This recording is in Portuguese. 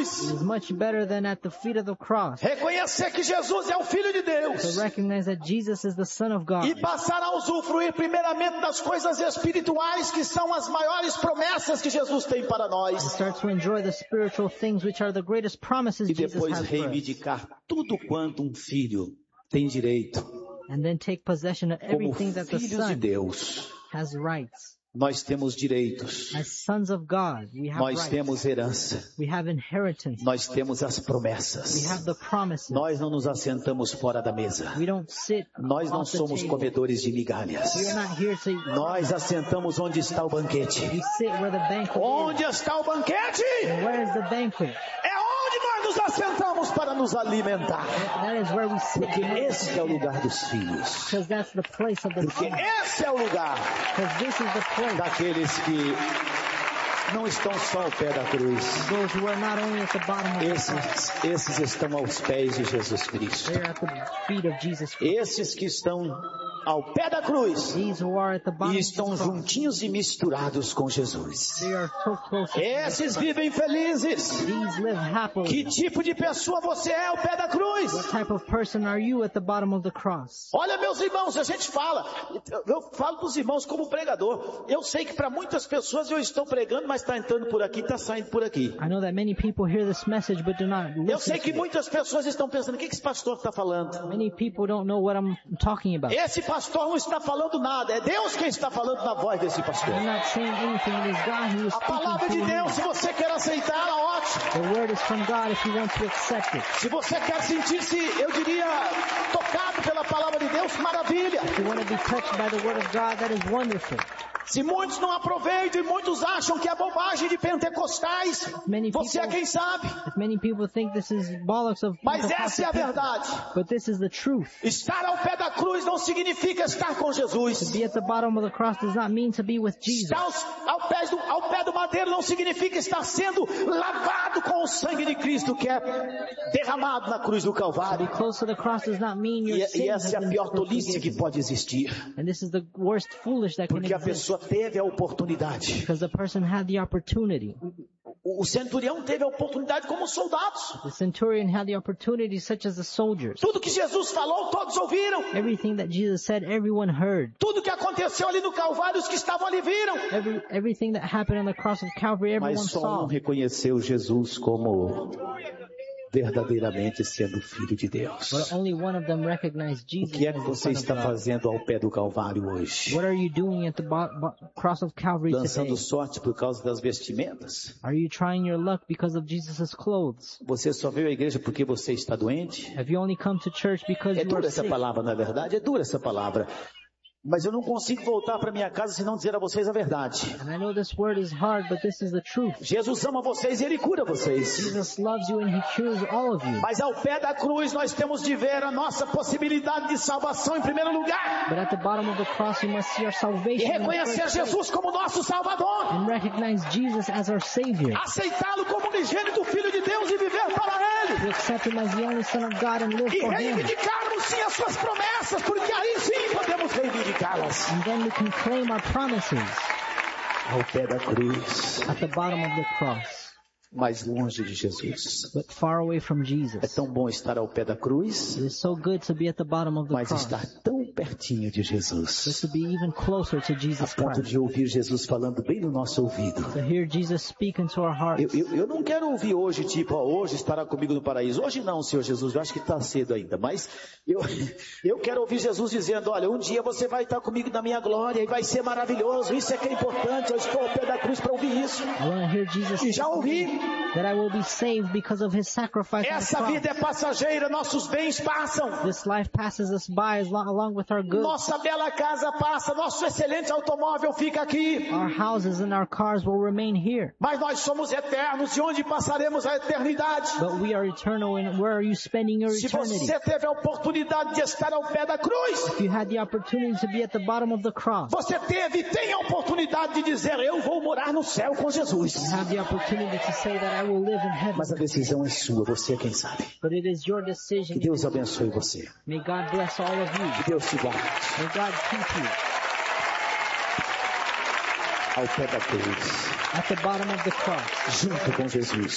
cruz. is much better than at the feet of the cross. Reconhecer que Jesus é o Filho de Deus. To recognize that Jesus is the Son of God. E passar a usufruir primeiramente das coisas espirituais, que são as maiores promessas que Jesus tem para nós. Start to enjoy the spiritual things which are the greatest promises E Jesus depois has for us. reivindicar tudo quanto um filho tem direito. And then take possession of Como everything that the filhos de Son Deus, has rights. nós temos direitos. As sons of God, we have Nós rights. temos herança. We have inheritance. Nós temos as We promessas. have the promises. Nós não nos assentamos fora da mesa. We don't sit Nós não off the somos table. comedores de migalhas. We are not here to Nós assentamos onde está o banquete. we sit where the banquet Onde está o banquete? is. And where is the banquet? É onde nós nos assentamos para nos alimentar. That is where we sit. Porque esse é o lugar dos filhos. Because that's the place of the Porque Son. esse é o lugar Because this is the place. daqueles que não estão só ao pé da cruz. Those who are not only at the bottom of the cross, Esses estão aos pés de Jesus Cristo. they are at the feet of Jesus Christ. Esses que estão ao pé da cruz These who are at the bottom e of estão the cross, juntinhos e misturados com Jesus. they are so close to Jesus Esses Christ. vivem felizes. These live happily. Que tipo de pessoa você é ao pé da cruz? What type of person are you at the bottom of the cross? Olha, meus irmãos, a gente fala, eu falo para os irmãos como pregador. Eu sei que para muitas pessoas eu estou pregando, mas está entrando por aqui, está saindo por aqui. I know that many people hear this message but do not Eu sei listen que to it. muitas pessoas estão pensando, o que esse pastor está falando? Many people don't know what I'm talking about. Esse pastor não está falando nada, é Deus quem está falando na voz desse pastor. I'm not saying anything. It is God who is A palavra de speaking Deus, to se você quer aceitá-la, ótimo. you. The word is from God if you want to accept it. Se você quer sentir-se, eu diria, tocado pela palavra de Deus, maravilha. If you want to be touched by the word of God, that is wonderful. Se muitos não aproveitam e muitos acham que é bobagem de pentecostais, Many você é people- quem sabe. If many people think this is bollocks of Mas essa é a verdade. but this is the truth. Estar ao pé da cruz não significa estar com Jesus. Be at the bottom of the cross does not mean to be with Jesus. Estar ao pé do madeiro não significa estar sendo lavado com o sangue de Cristo que é derramado na cruz do Be Calvário. close to the cross does not mean your E sin has essa é a been pior tolice que forgiven. pode existir. And this is the worst foolish that can Porque a exist. pessoa teve a oportunidade. Because the person had the opportunity. O centurião teve a oportunidade como soldados. The centurion had the opportunity such as the soldiers. Tudo que Jesus falou, todos ouviram. Everything that Jesus said, everyone heard. Tudo que aconteceu ali no Calvário, os que estavam ali viram. Everything that happened on the cross of Calvary, everyone Mas só saw. um reconheceu Jesus como verdadeiramente sendo Filho de Deus. But only one of them recognized O Jesus que é as que the você Son of está God. fazendo ao pé do Calvário hoje? What are you doing at the cross of Calvary today? Dançando sorte por causa das vestimentas? Are you trying your luck because of Jesus' clothes? Você só veio à igreja porque você está doente? Have you only come to church because É you are dura essa sick? palavra, não é verdade? É dura essa palavra. Mas eu não consigo voltar para minha casa se não dizer a vocês a verdade. And I know this word is hard, but this is the truth. Jesus ama vocês e Ele cura vocês. Jesus loves you and He cures all of you. Mas ao pé da cruz nós temos de ver a nossa possibilidade de salvação em primeiro lugar. But at the bottom of the cross, you must see our E salvation in the reconhecer first place, Jesus como nosso Salvador. and recognize Jesus as our Savior. Aceitá-lo como unigênito Filho de Deus e viver para Ele. To accept Him as the only Son of God and live E for Him. reivindicarmos sim as suas promessas, porque aí sim podemos reivindicá-las. And then we can claim our promises Ao pé da cruz, at the bottom of the cross, mais longe de Jesus. but far away from É Jesus. tão bom estar ao pé da cruz, It is so good to be at the bottom of the mas cross, estar tão pertinho de but Jesus, to be even closer to a Jesus ponto Christ, de ouvir Jesus falando bem no nosso ouvido. to hear Jesus speak into our hearts. Eu não quero ouvir hoje, tipo, ó, hoje estará comigo no paraíso. Hoje não, Senhor Jesus, eu acho que está cedo ainda. Mas eu quero ouvir Jesus dizendo, olha, um dia você vai estar comigo na minha glória e vai ser maravilhoso. Isso é que é importante, eu estou ao pé da cruz para ouvir isso. I want to hear Jesus E já ouvi. that I will be saved because of His sacrifice on the Essa cross. vida é passageira, nossos bens passam. This life passes us by along with our goods. Nossa bela casa passa, nosso excelente automóvel fica aqui. Our houses and our cars will remain here. Mas nós somos eternos, de onde passaremos a eternidade? But we are eternal, and where are you spending your Se eternity? você teve a oportunidade de estar ao pé da cruz, If you had the opportunity to be at the bottom of the cross, você teve e tem a oportunidade de dizer, eu vou morar no céu com Jesus. you have the opportunity to say that I will live in heaven. Mas a decisão é sua, você é quem sabe. But it is your Que decision. Deus abençoe você. May God bless all of you. Que Deus te guarde. May God keep you Ao pé da cruz, at the bottom of the cross, junto com Jesus.